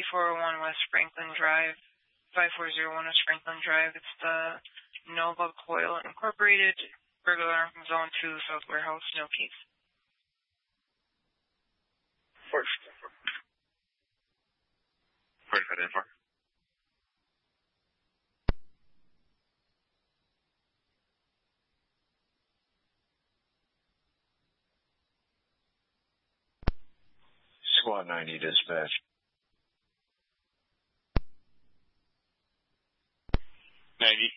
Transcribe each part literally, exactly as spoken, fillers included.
four oh one West Franklin Drive, five four zero one West Franklin Drive. It's the Nova Coil Incorporated, burglar alarm from Zone two, South Warehouse, no keys. forty-five ten four. Squad ninety dispatch. ninety.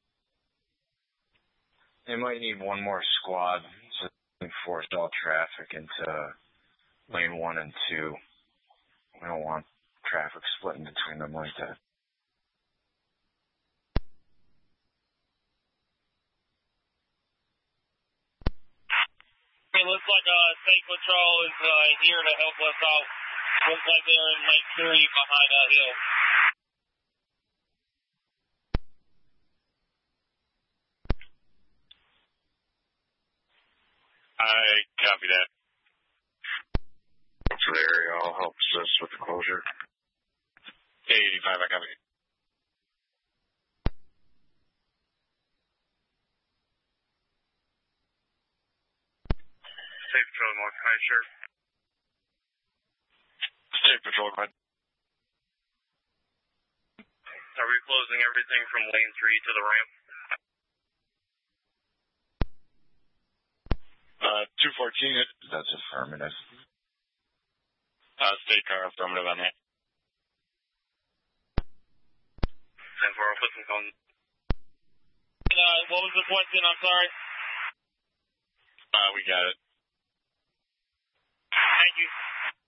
They might need one more squad to enforce all traffic into lane one and two. We don't want traffic splitting between them like that. It looks like uh, State Patrol is uh, here to help us out. Looks like they're in lane three behind that hill. I copy that. For the area, all helps us with the closure. eighty-five, I copy. State Patrol, North High Sheriff. State Patrol, go ahead. Are we closing everything from lane three to the ramp? Uh, two fourteen. That's affirmative. Uh, state car affirmative on that. ten four, I'll put some calls. Uh, what was the question? I'm sorry. Uh, we got it. Thank you.